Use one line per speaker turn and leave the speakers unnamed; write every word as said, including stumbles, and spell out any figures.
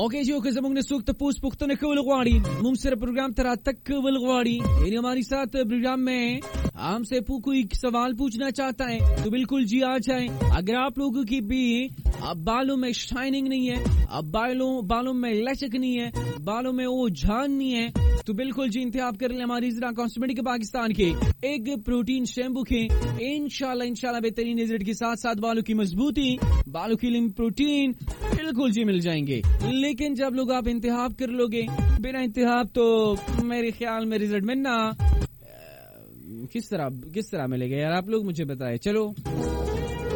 Okay जी okay जमुंग ने सूक्त पूछ पुख्तन कवल गवाड़ी मुंग से प्रोग्राम तरा तक कवल गवाड़ी यानी हमारी साथ प्रोग्राम में हमसे कोई सवाल पूछना चाहता है तो बिल्कुल जी आ जाए। अगर आप लोगों की भी अब बालों में शाइनिंग नहीं है, अब बालों बालों में लचक नहीं है, बालों में वो जान नहीं है, तो बिल्कुल जी इंतजाम कर ले हमारी जरा कॉस्मेटिक पाकिस्तान के एक प्रोटीन शैम्पू के। इंशाल्लाह इंशाल्लाह बेहतरीन रिजल्ट के साथ साथ बालों की मजबूती, बालों की लिम प्रोटीन बिल्कुल जी मिल जाएंगे। लेकिन जब लोग आप इंतजाम कर लोगे बिना इंतजाम तो मेरे ख्याल में रिजल्ट मिलना किस तरह किस तरह मिलेगा यार, आप लोग मुझे बताएं। चलो